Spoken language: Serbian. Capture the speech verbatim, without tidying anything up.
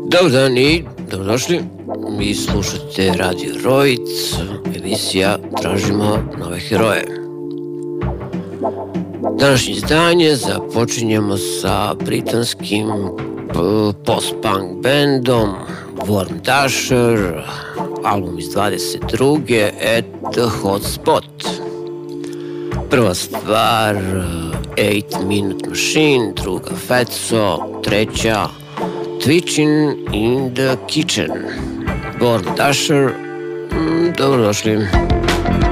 Dobar dan i dobrodošli. Vi slušate Radio Rojic, emisija Tražimo nove heroje. Današnje izdanje započinjemo sa britanskim post-punk bandom Warm Dasher, album iz dvadeset druge At the Hot Spot. Prva stvar Eight Minute Machine, druga Fatso, treća Twitching in the Kitchen. Warm Dasher, dobrodošli.